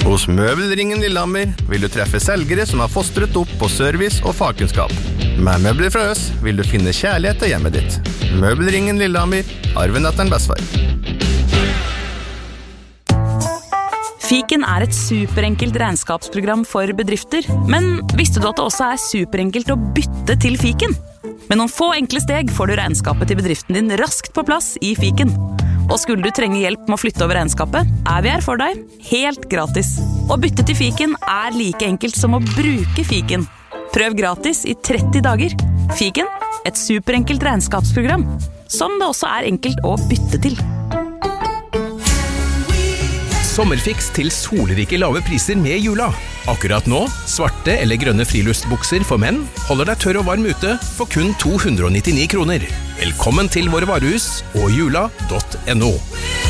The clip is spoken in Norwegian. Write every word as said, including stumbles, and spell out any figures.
Hos Møbelringen Lillehammer vil du treffe selgere som har fostret opp på service og fagkunnskap. Med møbler fra oss vil du finne kjærlighet til hjemmet ditt. Møbelringen Lillehammer, arven etter en bestefar. Fiken er et superenkelt regnskapsprogram for bedrifter, men visste du at det også er superenkelt å bytte til Fiken? Med noen få enkle steg får du regnskapet til bedriften din raskt på plass i Fiken. Og skulle du trenge hjelp med å flytte over regnskapet, er vi her for deg, helt gratis. Å bytte til Fiken er like enkelt som å bruke Fiken. Prøv gratis i tretti dager. Fiken, et superenkelt regnskapsprogram, som det også er enkelt å bytte til. Sommerfiks til solrike lave priser med Jula. Akkurat nå, svarte eller grønne friluftsbukser for menn holder deg tørr og varm ute for kun to hundre og nittini kroner. Velkommen til våre varehus og jula punktum no.